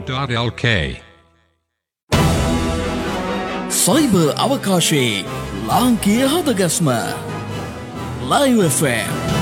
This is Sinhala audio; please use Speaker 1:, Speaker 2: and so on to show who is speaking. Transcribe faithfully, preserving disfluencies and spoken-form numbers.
Speaker 1: .lk
Speaker 2: සයිබර් අවකාශයේ ලාංකීය හදගස්ම Live F M